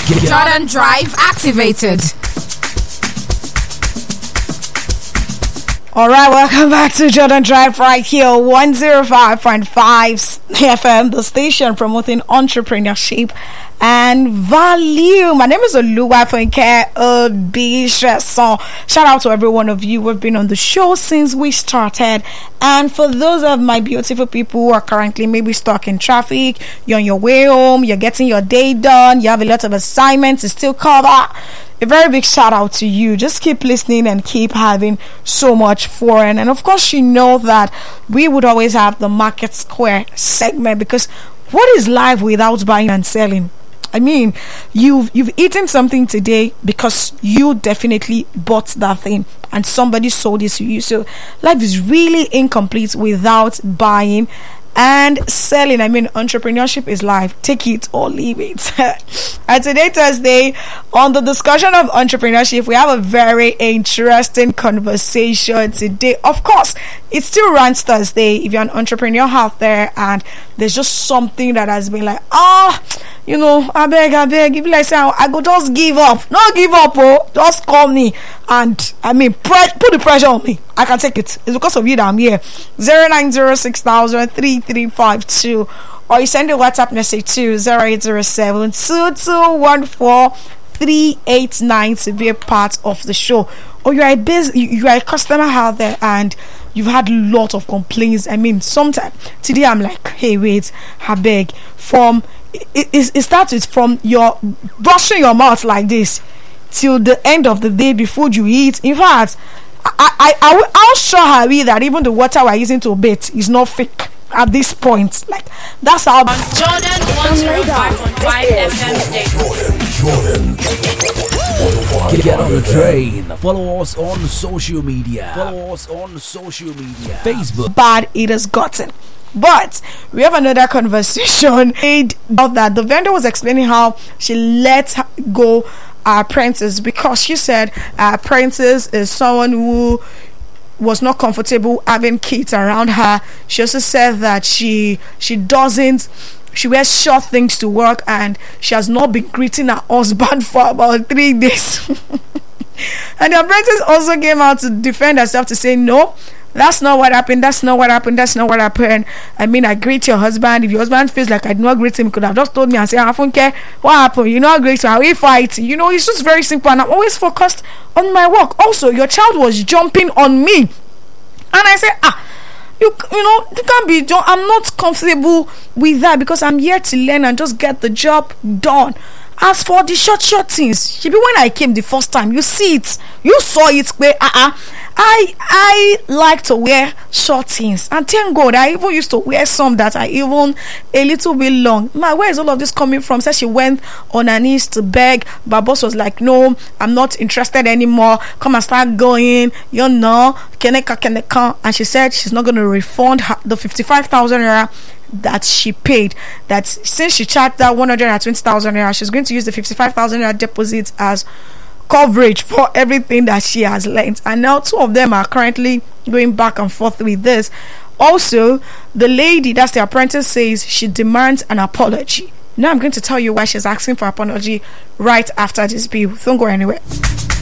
Jordan Drive activated. All right, welcome back to Jordan Drive right here, 105.5 FM, the station promoting entrepreneurship and value. My name is Oluwafunke Obisheson. Shout out to every one of you who have been on the show since we started. And for those of my beautiful people who are currently maybe stuck in traffic, you're on your way home, you're getting your day done, you have a lot of assignments to still cover, a very big shout out to you. Just keep listening and keep having so much fun. And of course, you know that we would always have the Market Square segment, because what is life without buying and selling? I mean, you've eaten something today because you definitely bought that thing and somebody sold it to you. So life is really incomplete without buying and selling. I mean, entrepreneurship is life. Take it or leave it. And today, Thursday, on the discussion of entrepreneurship, we have a very interesting conversation today. Of course, it's still Rants Thursday. If you're an entrepreneur out there and there's just something that has been like, I beg, if like say I go just give up. No give up, just call me. And I mean, put the pressure on me. I can take it. It's because of you that I'm here. 09060003352, or you send a WhatsApp message to 0807-2214-389 to be a part of the show. Or you are a customer out there and you've had a lot of complaints. I mean, sometimes today I'm like, hey, wait, I beg. It starts with from your brushing your mouth like this till the end of the day before you eat. In fact, I'll show her that even the water we're using to bathe is not fake at this point. Like, that's how. Jordan 105.5 FM. Jordan. Get on the train. Follow us on social media. Facebook. Bad it has gotten. But we have another conversation about that. The vendor was explaining how she let go our apprentice because she said our apprentice is someone who was not comfortable having kids around her. She also said that she wears short things to work and she has not been greeting her husband for about 3 days. And the apprentice also came out to defend herself to say, no, that's not what happened. I mean, I greet your husband. If your husband feels like I did not greet him, he could have just told me and say, I don't care what happened. You know, I greet him. Are we fighting? You know, it's just very simple. And I'm always focused on my work. Also, your child was jumping on me. And I said, you can't be. I'm not comfortable with that because I'm here to learn and just get the job done. As for the short things, maybe when I came the first time, you saw it where I like to wear short things, and thank God I even used to wear some that are even a little bit long. Where is all of this coming from? Said she went on her knees to beg, but boss was like, no, I'm not interested anymore, come and start going, keneka. And she said she's not going to refund her, the 55,000 naira that she paid. That since she charged that 120,000 naira, she's going to use the 55,000 naira deposit as coverage for everything that she has learned. And now 2 of them are currently going back and forth with this. Also, the lady, that's the apprentice, says she demands an apology. Now I'm going to tell you why she's asking for apology right after this bill. Don't go anywhere.